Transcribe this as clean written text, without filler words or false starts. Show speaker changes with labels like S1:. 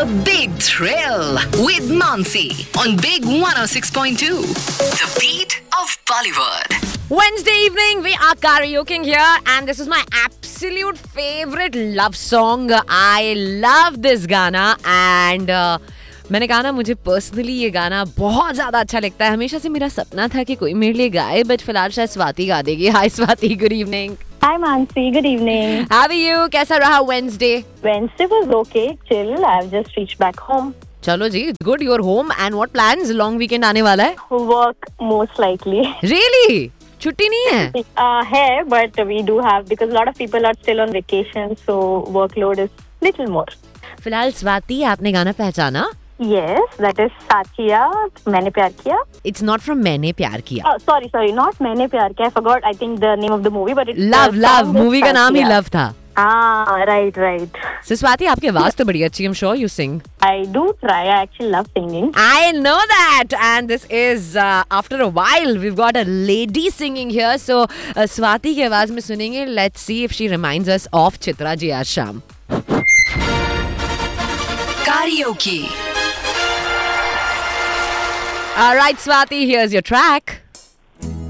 S1: The Big Thrill with Mansi on Big 106.2. The beat of Bollywood.
S2: Wednesday evening, we are karaokeing here, and this is my absolute favorite love song. I love this गाना, and मैंने कहा ना, मुझे personally ये गाना बहुत ज्यादा अच्छा लगता है. हमेशा से मेरा सपना था कि कोई मेरे लिए गाए, बट फिलहाल शायद स्वाति गा देगी. हाय Swati, good evening.
S3: Hi Mansi, good evening.
S2: How are you? कैसा रहा Wednesday?
S3: Wednesday was okay, chill. I've just reached back home.
S2: चलो जी, good. You're home, and what plans? Long weekend आने वाला है?
S3: Work most likely.
S2: Really? छुट्टी नहीं है?
S3: है, but we do have because a lot of people are still on vacation, so workload is little more.
S2: फिलहाल स्वाति, आपने गाना पहचाना?
S3: Yes, that is Satya. मैंने प्यार किया.
S2: It's not from मैंने प्यार किया.
S3: Oh, sorry, not मैंने प्यार किया. I forgot. I think the name of the movie, but it's
S2: Love. Movie का नाम ही Love था.
S3: Right.
S2: So स्वाति, आपकी आवाज तो बड़ी अच्छी. I'm sure you sing.
S3: I do try. I actually love singing.
S2: I know that, and this is after a while we've got a lady singing here. So Swati की आवाज में सुनेंगे. Let's see if she reminds us of Chitra ji आज शाम.
S1: Karaoke.
S2: All right, Swati, here's your track.